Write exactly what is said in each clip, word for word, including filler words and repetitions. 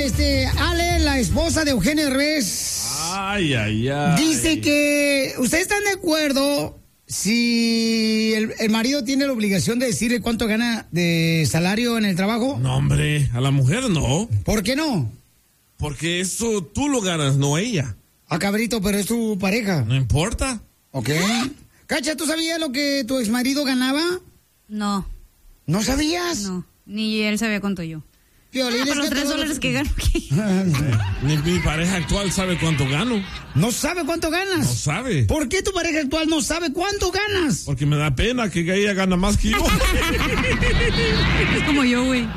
este, Ale, la esposa de Eugenio Derbez. Ay, ay, ay. Dice que, ¿ustedes están de acuerdo si el, el marido tiene la obligación de decirle cuánto gana de salario en el trabajo? No, hombre, a la mujer no. ¿Por qué no? Porque eso tú lo ganas, no ella. Ah, cabrito, pero es tu pareja. No importa. Ok. Cacha, ¿tú sabías lo que tu exmarido ganaba? No. ¿No sabías? No, ni él sabía cuánto yo. Piolín, Ah, es por los que tres todos dólares los- que gano. Ni mi pareja actual sabe cuánto gano. ¿No sabe cuánto ganas? No sabe. ¿Por qué tu pareja actual no sabe cuánto ganas? Porque me da pena que ella gana más que yo. Es como yo, güey.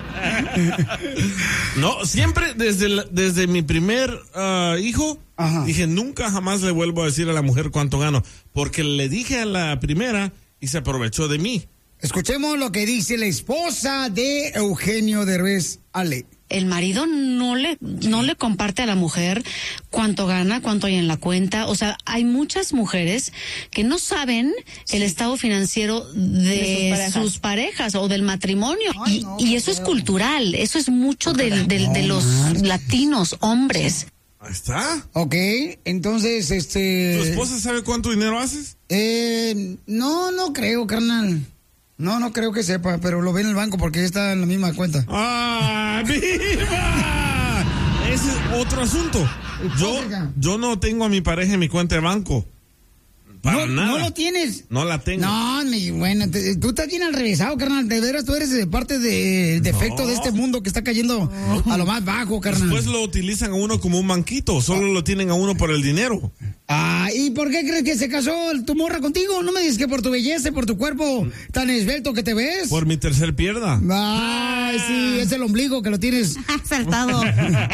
No, siempre desde, la- desde mi primer ah, hijo, Ajá. dije, nunca jamás le vuelvo a decir a la mujer cuánto gano. Porque le dije a la primera y se aprovechó de mí. Escuchemos lo que dice la esposa de Eugenio Derbez, Ale. El marido no le, no le comparte a la mujer cuánto gana, cuánto hay en la cuenta. O sea, hay muchas mujeres que no saben el estado financiero de, De sus parejas. sus parejas o del matrimonio. Ay, y no, y qué eso es feo. cultural, eso es mucho del, del- de los latinos, hombres. Ahí está. Ok, entonces, ¿Tu este... esposa sabe cuánto dinero haces? Eh, no, no creo, carnal. No, no creo que sepa, pero lo ve en el banco porque está en la misma cuenta. ¡Ah, viva! Ese es otro asunto. Yo, Hipócrita. yo no tengo a mi pareja en mi cuenta de banco. Para no, nada. no lo tienes. No la tengo. No, mi bueno, te- tú estás bien al revésado, carnal. De veras, tú eres de parte de defecto No. de este mundo que está cayendo a lo más bajo, carnal. Después lo utilizan a uno como un banquito. Solo lo tienen a uno por el dinero. Ah, ¿y por qué crees que se casó tu morra contigo? No me digas que por tu belleza, y por tu cuerpo tan esbelto que te ves. Por mi tercer pierna. Ay, sí, es el ombligo que lo tienes. Saltado.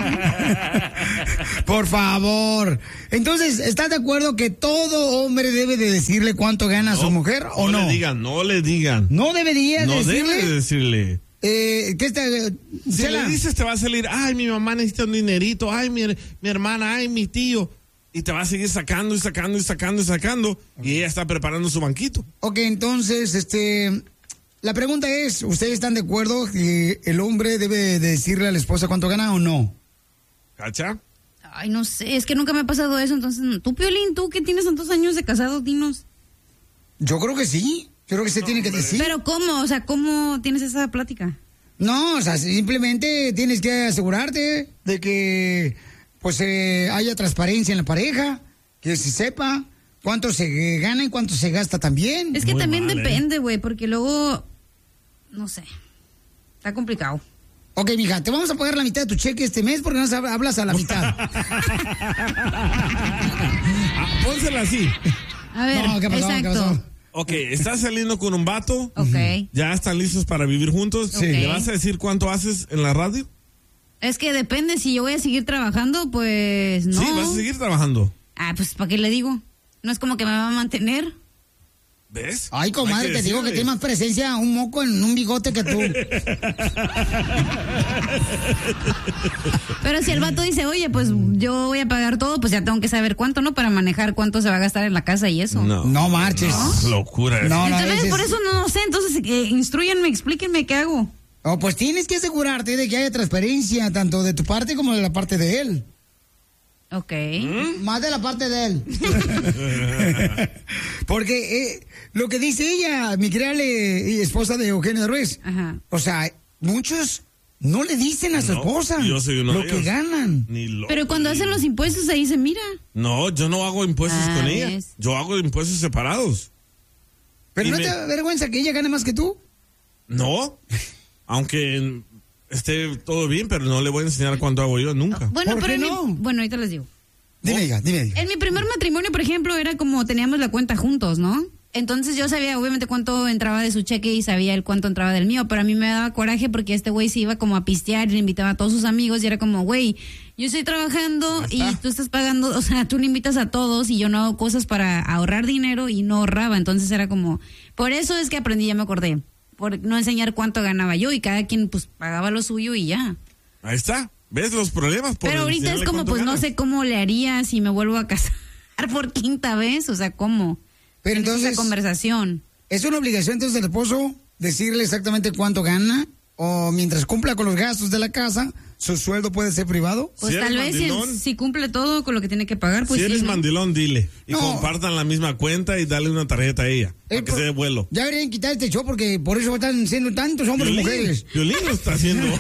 Por favor. Entonces, ¿estás de acuerdo que todo hombre debe de decirle cuánto gana a su mujer o no? No le digan, no le digan. No debería No decirle. debe de decirle. Eh, ¿qué está? Si Chela? le dices te va a salir, ay, mi mamá necesita un dinerito, ay, mi, mi hermana, ay, mi tío. Y te va a seguir sacando y sacando y sacando y sacando. Y ella está preparando su banquito. Ok, entonces, este, la pregunta es, ¿ustedes están de acuerdo que el hombre debe de decirle a la esposa cuánto gana o no? ¿Cacha? Ay, no sé, es que nunca me ha pasado eso. Entonces, tú, Piolín, tú que tienes tantos años de casado, dinos. Yo creo que sí. Yo creo que se tiene que decir. Pero ¿cómo? O sea, ¿cómo tienes esa plática? No, o sea, simplemente tienes que asegurarte de que pues eh, haya transparencia en la pareja, que se sepa cuánto se gana y cuánto se gasta también. Es que Muy también mal, ¿eh? depende, güey, porque luego, no sé, está complicado. Ok, mija, te vamos a pagar la mitad de tu cheque este mes porque no sab- hablas a la mitad. Ah, pónsela así. A ver, No, ¿qué pasó? ¿Qué exacto. pasó? Ok, estás saliendo con un vato. Ok. Ya están listos para vivir juntos. Sí. ¿Le vas a decir cuánto haces en la radio? Es que depende, si yo voy a seguir trabajando, pues no. Sí, vas a seguir trabajando. Ah, pues ¿para qué le digo? No es como que me va a mantener. ¿Ves? Ay, comadre, Hay te digo que decirle. tiene más presencia un moco en un bigote que tú. Pero si el vato dice, oye, pues yo voy a pagar todo, pues ya tengo que saber cuánto, ¿no? Para manejar cuánto se va a gastar en la casa y eso. No. No marches. No, locura. No, no, Entonces, ese por es- eso no sé, entonces eh, instruyanme, explíquenme qué hago. Oh, pues tienes que asegurarte de que haya transparencia tanto de tu parte como de la parte de él. Ok. Más de la parte de él. Porque eh, lo que dice ella, mi querida eh, esposa de Eugenio Derbez, Ajá. o sea, muchos no le dicen a su No, esposa yo soy uno lo de que ellos. ganan. Ni loco. Pero cuando hacen los impuestos ahí se mira. No, yo no hago impuestos Ah, con ella. ¿ves? Yo hago impuestos separados. Pero Y no me- te da vergüenza que ella gane más que tú. No, aunque esté todo bien, pero no le voy a enseñar cuánto hago yo nunca. Bueno, ¿Por pero qué en mi- no? bueno, ahorita les digo. Dime, hija, dime. hija. En mi primer matrimonio, por ejemplo, era como teníamos la cuenta juntos, ¿no? Entonces yo sabía obviamente cuánto entraba de su cheque y sabía el cuánto entraba del mío, pero a mí me daba coraje porque este güey se iba como a pistear y le invitaba a todos sus amigos y era como, güey, yo estoy trabajando y tú estás pagando, o sea, tú le invitas a todos y yo no hago cosas para ahorrar dinero y no ahorraba, entonces era como, por eso es que aprendí, ya me acordé, por no enseñar cuánto ganaba yo y cada quien pues pagaba lo suyo y ya. Ahí está. ¿Ves los problemas? Por Pero ahorita es enseñarle como, cuánto pues no ganas. sé cómo le haría si me vuelvo a casar por quinta vez, o sea, ¿cómo? Pero Tienes entonces, esa conversación. ¿es una obligación entonces del esposo decirle exactamente cuánto gana? O mientras cumpla con los gastos de la casa, ¿su sueldo puede ser privado? Pues Si tal eres vez si, mandilón. si cumple todo con lo que tiene que pagar, pues si sí, eres ¿no? mandilón, dile. Y No. compartan la misma cuenta y dale una tarjeta a ella. El para que pro- se dé vuelo. Ya deberían quitar este show porque por eso están siendo tantos hombres y mujeres. Violín lo está haciendo.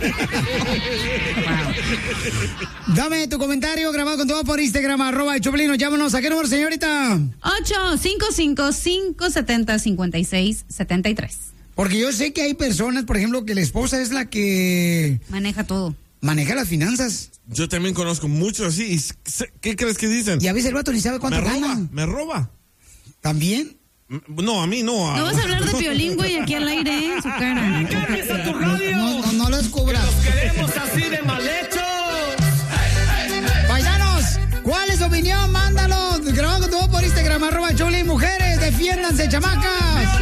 Dame tu comentario grabado con tu voz por Instagram, arroba el Choplin. Llámanos. ¿A qué número, señorita? ocho cinco cinco, cinco siete cero, cinco seis siete tres. Porque yo sé que hay personas, por ejemplo, que la esposa es la que Maneja todo. maneja las finanzas. Yo también conozco muchos así. ¿Y sé- qué crees que dicen? Y a veces el vato ni sabe cuánto Me roba, gana. me roba. ¿También? M- No, a mí no. a- No vas a hablar de Piolín, güey, aquí al aire, ¿eh? En su cara. ¡Cambies a tu radio! No, no, no lo descubras. ¡Los queremos así de mal hechos! Paisanos, ¿cuál es su opinión? Mándalo. Grabado con tu voz por Instagram, arroba el Choplin. Mujeres, defiéndanse, chamacas.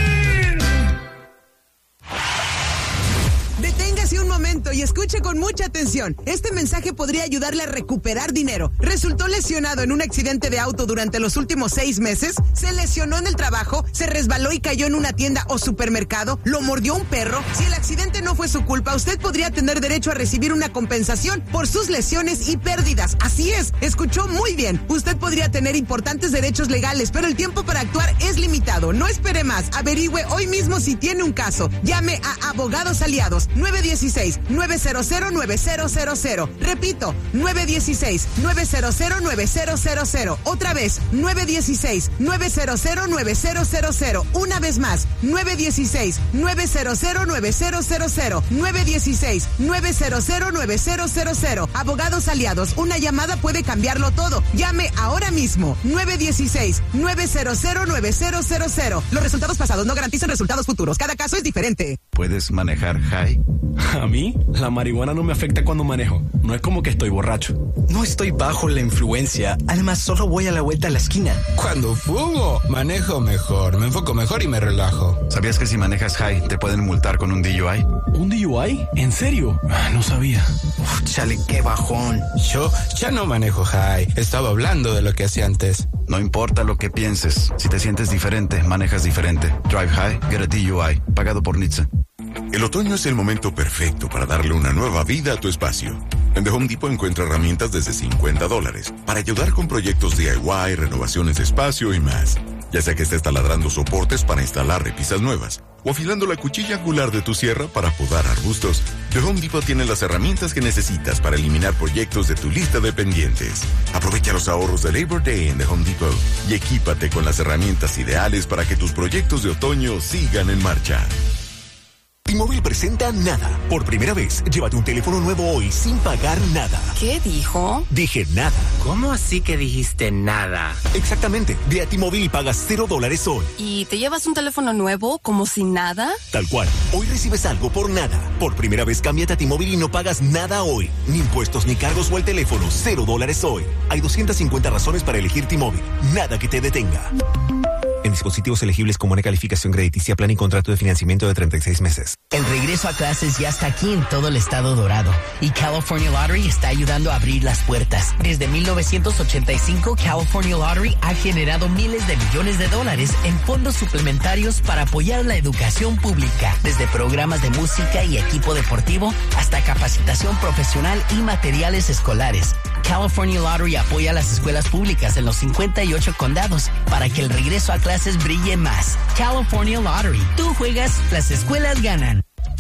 Deténgase un momento y escuche con mucha atención. Este mensaje podría ayudarle a recuperar dinero. ¿Resultó lesionado en un accidente de auto durante los últimos seis meses? ¿Se lesionó en el trabajo? ¿Se resbaló y cayó en una tienda o supermercado? ¿Lo mordió un perro? Si el accidente no fue su culpa, usted podría tener derecho a recibir una compensación por sus lesiones y pérdidas. Así es, escuchó muy bien. Usted podría tener importantes derechos legales, pero el tiempo para actuar es limitado. No espere más. Averigüe hoy mismo si tiene un caso. Llame a Abogados Aliados nueve uno seis, nueve cero cero, nueve cero cero cero. Repito, nueve uno seis, nueve cero cero, nueve cero cero cero. Otra vez, nueve uno seis, nueve cero cero, nueve cero cero cero. Una vez más, nueve uno seis, nueve cero cero, nueve cero cero cero. nueve uno seis, nueve cero cero, nueve cero cero cero. Abogados Aliados, una llamada puede cambiarlo todo. Llame ahora mismo, nueve uno seis, nueve cero cero, nueve cero cero cero. Los resultados pasados no garantizan resultados futuros. Cada caso es diferente. ¿Puedes manejar high? A mí, la marihuana no me afecta cuando manejo. No es como que estoy borracho. No estoy bajo la influencia. Además, solo voy a la vuelta a la esquina. Cuando fumo, manejo mejor, me enfoco mejor y me relajo. ¿Sabías que si manejas high te pueden multar con un D U I? ¿Un D U I? ¿En serio? Ah, no sabía. Uf, chale, qué bajón. Yo ya no manejo high. Estaba hablando de lo que hacía antes. No importa lo que pienses. Si te sientes diferente, manejas diferente. Drive high, get a D U I. Pagado por N H T S A. El otoño es el momento perfecto para darle una nueva vida a tu espacio. En The Home Depot encuentra herramientas desde cincuenta dólares para ayudar con proyectos D I Y, renovaciones de espacio y más. Ya sea que estés taladrando soportes para instalar repisas nuevas o afilando la cuchilla angular de tu sierra para podar arbustos, The Home Depot tiene las herramientas que necesitas para eliminar proyectos de tu lista de pendientes. Aprovecha los ahorros de Labor Day en The Home Depot y equípate con las herramientas ideales para que tus proyectos de otoño sigan en marcha. T-Mobile presenta Nada. Por primera vez, llévate un teléfono nuevo hoy sin pagar nada. ¿Qué dijo? Dije nada. ¿Cómo así que dijiste nada? Exactamente. Ve a T-Mobile y pagas cero dólares hoy. ¿Y te llevas un teléfono nuevo como si nada? Tal cual. Hoy recibes algo por nada. Por primera vez, cámbiate a T-Mobile y no pagas nada hoy. Ni impuestos, ni cargos o el teléfono. Cero dólares hoy. Hay doscientas cincuenta razones para elegir T-Mobile. Nada que te detenga. En dispositivos elegibles con buena calificación crediticia, plan y contrato de financiamiento de treinta y seis meses. El regreso a clases ya está aquí en todo el estado dorado y California Lottery está ayudando a abrir las puertas. Desde mil novecientos ochenta y cinco, California Lottery ha generado miles de millones de dólares en fondos suplementarios para apoyar la educación pública, desde programas de música y equipo deportivo hasta capacitación profesional y materiales escolares. California Lottery apoya a las escuelas públicas en los cincuenta y ocho condados para que el regreso a clases brille más. California Lottery. Tú juegas, las escuelas ganan.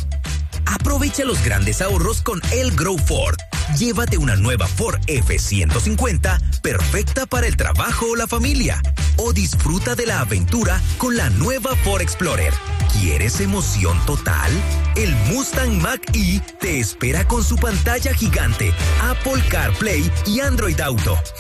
Aprovecha los grandes ahorros con El Grow Ford. Llévate una nueva Ford F ciento cincuenta, perfecta para el trabajo o la familia. O disfruta de la aventura con la nueva Ford Explorer. ¿Quieres emoción total? El Mustang Mach-E te espera con su pantalla gigante, Apple CarPlay y Android Auto.